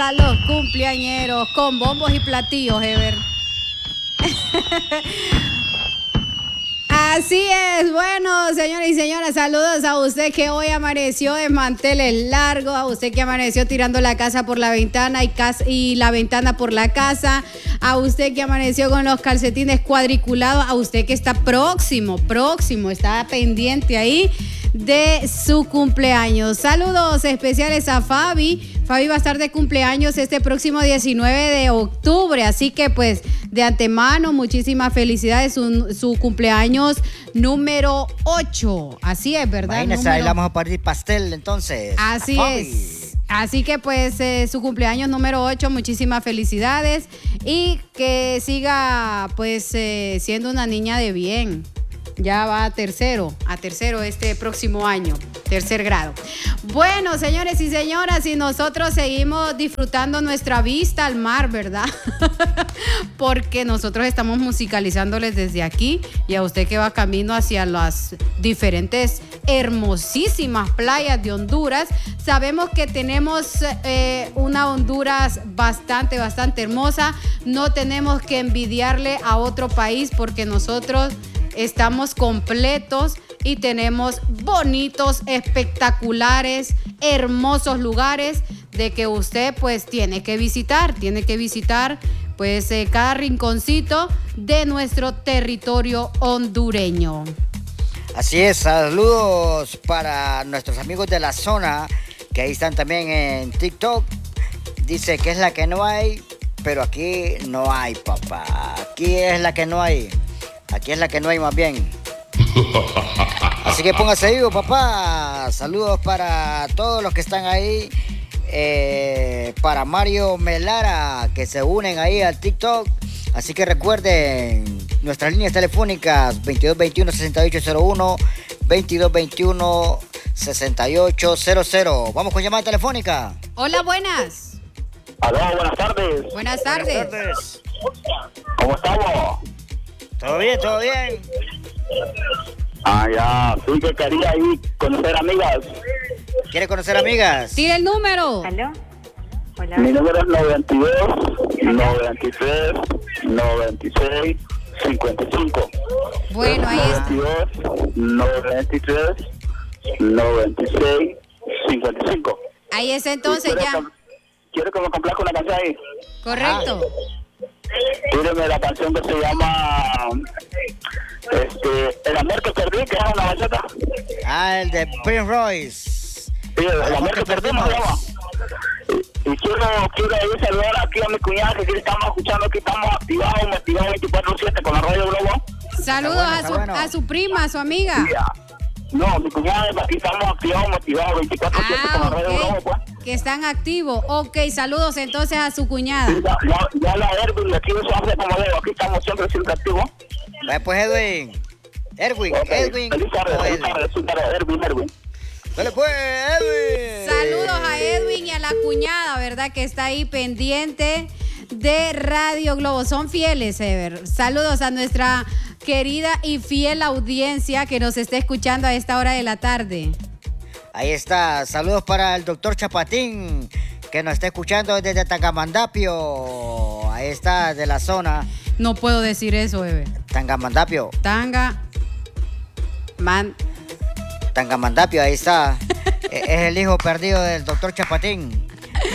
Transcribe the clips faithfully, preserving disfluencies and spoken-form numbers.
a los cumpleañeros con bombos y platillos, Ever. Así es, bueno, señores y señoras, saludos a usted que hoy amaneció de manteles largos, a usted que amaneció tirando la casa por la ventana y, casa, y la ventana por la casa, a usted que amaneció con los calcetines cuadriculados, a usted que está próximo, próximo, está pendiente ahí de su cumpleaños. Saludos especiales a Fabi. Fabi va a estar de cumpleaños este próximo diecinueve de octubre, así que pues de antemano muchísimas felicidades, su, su cumpleaños número ocho, así es, ¿verdad? Imagínese, número... ahí le vamos a partir pastel entonces. Así es, así que pues eh, su cumpleaños número ocho, muchísimas felicidades y que siga pues eh, siendo una niña de bien. Ya va a tercero, a tercero este próximo año, tercer grado. Bueno, señores y señoras, y nosotros seguimos disfrutando nuestra vista al mar, ¿verdad? Porque nosotros estamos musicalizándoles desde aquí y a usted que va camino hacia las diferentes hermosísimas playas de Honduras, sabemos que tenemos eh, una Honduras bastante, bastante hermosa. No tenemos que envidiarle a otro país porque nosotros estamos completos y tenemos bonitos, espectaculares, hermosos lugares de que usted pues tiene que visitar, tiene que visitar pues eh, cada rinconcito de nuestro territorio hondureño. Así es, saludos para nuestros amigos de la zona que ahí están también en TikTok. Dice que es la que no hay, pero aquí no hay, papá. Aquí es la que no hay. Aquí es la que no hay más bien. Así que póngase vivo, papá. Saludos para todos los que están ahí. Eh, para Mario Melara, que se unen ahí al TikTok. Así que recuerden nuestras líneas telefónicas veintidós veintiuno, sesenta y ocho cero uno, veintidós veintiuno, sesenta y ocho cero cero. Vamos con llamada telefónica. Hola, buenas. Aló, buenas tardes. Buenas tardes. Buenas tardes. ¿Cómo estamos? Todo bien, todo bien. Ah, ya, sí que quería ir conocer amigas. ¿Quiere conocer amigas? Tira el número. ¿Aló? Hola. Mi número es noventa y dos, noventa y tres, noventa y seis, cincuenta y cinco. Bueno, ahí está. noventa y dos, noventa y tres, noventa y seis, cincuenta y cinco. Ahí está entonces ¿Quiere ya. que- ¿Quiere que me complazca una canción ahí? Correcto. Tíreme la canción que se llama este, El amor que perdí, que es una bachata. Ah, el de Prince Royce. Sí, El amor que perdí se llama. Y, y quiero, quiero ahí saludar aquí a mi cuñada que aquí estamos escuchando, aquí estamos activados, activados veinticuatro siete con la Radio Globo. Saludos bueno, a, está su, bueno. a su prima, a su amiga. Ya. No, mi cuñada, aquí estamos activados, motivados veinticuatro siete con la Ah, Radio Globo, ok. pues. Que están activos. Ok, saludos entonces a su cuñada. Y Ya, ya, ya la Erwin, aquí eso hace como digo, aquí estamos siempre, siempre activos. Vaya pues, Edwin. Edwin, Ok, Edwin. Feliz tarde, o feliz Edwin. tarde, feliz tarde, Erwin, Erwin. Dale pues, Edwin. Saludos a Edwin y a la cuñada, ¿verdad? Que está ahí pendiente de Radio Globo. Son fieles, Ever. Saludos a nuestra querida y fiel audiencia que nos está escuchando a esta hora de la tarde. Ahí está. Saludos para el doctor Chapatín, que nos está escuchando desde Tangamandapio. Ahí está, de la zona. No puedo decir eso, Ever. Tangamandapio. Tanga. Man. Tangamandapio, ahí está. Es el hijo perdido del doctor Chapatín.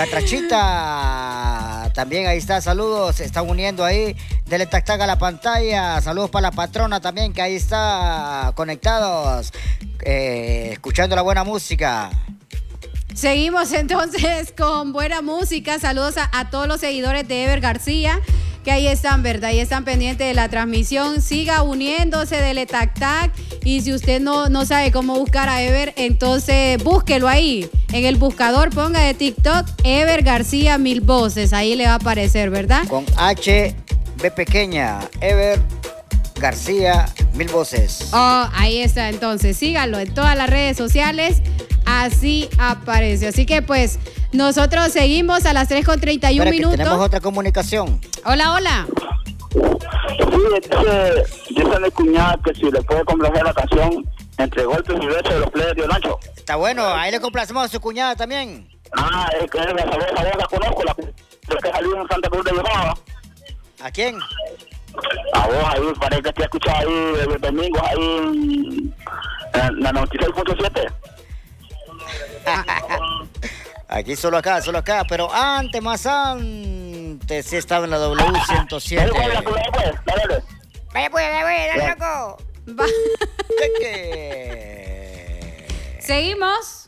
Catrachita, también ahí está, saludos, se están uniendo ahí, dele tac tac a la pantalla, saludos para la patrona también que ahí está conectados, eh, escuchando la buena música. Seguimos entonces con buena música. Saludos a, a todos los seguidores de Ever García, que ahí están, ¿verdad? Ahí están pendientes de la transmisión. Siga uniéndose, dele tac tac. Y si usted no, no sabe cómo buscar a Ever, entonces búsquelo ahí. En el buscador ponga de TikTok Ever García Mil Voces. Ahí le va a aparecer, ¿verdad? Con H, B pequeña, Ever García Mil Voces. Oh, ahí está, entonces síganlo en todas las redes sociales. Así aparece. Así que pues nosotros seguimos a las tres con treinta y uno Espera, que minutos. tenemos otra comunicación. Hola, hola. Sí, dice, dice mi cuñada que si le puede complacer la canción Entre golpes y besos de los players de Nacho. Está bueno, ahí le complacemos a su cuñada también. Ah, es que esa voz, esa voz la conozco, la que salió en Santa Cruz de Viejada. ¿A quién? A vos ahí, parece que te he escuchado ahí el domingo, ahí en, en la noventa y seis punto siete. Aquí, solo acá, solo acá, pero antes, más antes, sí estaba en la W ciento siete. Dale, pues, dale, dale. Vaya pues, vaya pues, dale, loco. Va. ¿Qué, qué? Seguimos.